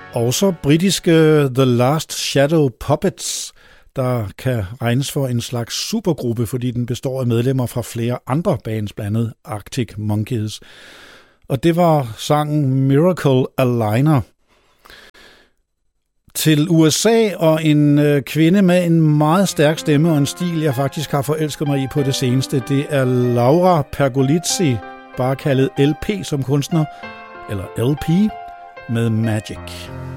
Og så britiske The Last Shadow Puppets, der kan regnes for en slags supergruppe, fordi den består af medlemmer fra flere andre bands, blandt andet Arctic Monkeys. Og det var sangen Miracle Aligner. Til USA og en kvinde med en meget stærk stemme og en stil, jeg faktisk har forelsket mig i på det seneste, det er Laura Pergolizzi, bare kaldet LP som kunstner, eller LP, med Magic.